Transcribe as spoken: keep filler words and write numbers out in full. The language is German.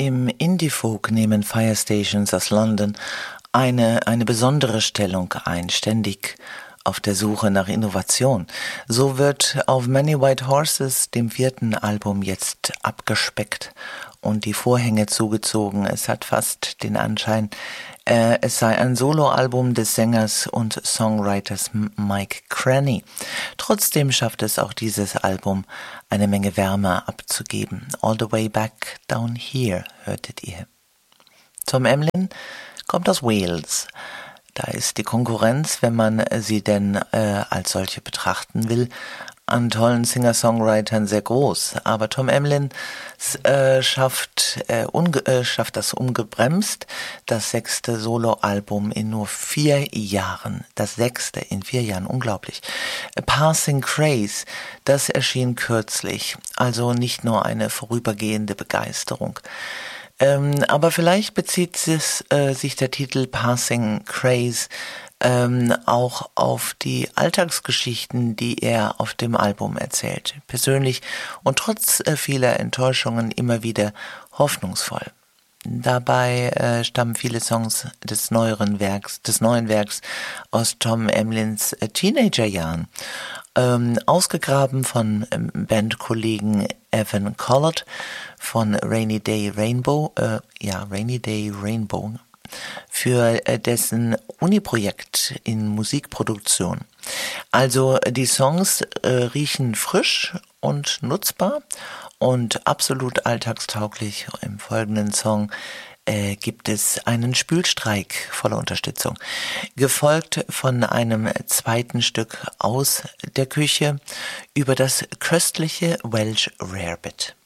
Im Indie-Folk nehmen Fire Stations aus London eine, eine besondere Stellung ein, ständig auf der Suche nach Innovation. So wird auf Many White Horses, dem vierten Album, jetzt abgespeckt und die Vorhänge zugezogen. Es hat fast den Anschein, äh, es sei ein Soloalbum des Sängers und Songwriters Mike Cranny. Trotzdem schafft es auch dieses Album, eine Menge Wärme abzugeben. All the Way Back Down Here hörtet ihr. Tom Emlyn kommt aus Wales. Da ist die Konkurrenz, wenn man sie denn äh, als solche betrachten will, an tollen Singer-Songwritern sehr groß. Aber Tom Emlyn äh, schafft, äh, unge- äh, schafft das ungebremst, das sechste Soloalbum in nur vier Jahren. Das sechste in vier Jahren, unglaublich. Passing Craze, das erschien kürzlich, also nicht nur eine vorübergehende Begeisterung. Ähm, aber vielleicht bezieht es, äh, sich der Titel Passing Craze ähm, auch auf die Alltagsgeschichten, die er auf dem Album erzählt. Persönlich und trotz äh, vieler Enttäuschungen immer wieder hoffnungsvoll. Dabei äh, stammen viele Songs des neueren Werks, des neuen Werks aus Tom Emlyns äh, Teenagerjahren. Ähm, ausgegraben von ähm, Bandkollegen Evan Collard von Rainy Day Rainbow, äh, ja, Rainy Day Rainbow, für äh, dessen Uni-Projekt in Musikproduktion. Also die Songs äh, riechen frisch und nutzbar und absolut alltagstauglich. Im folgenden Song äh, gibt es einen Spülstreik voller Unterstützung, gefolgt von einem zweiten Stück aus der Küche über das köstliche Welsh Rarebit.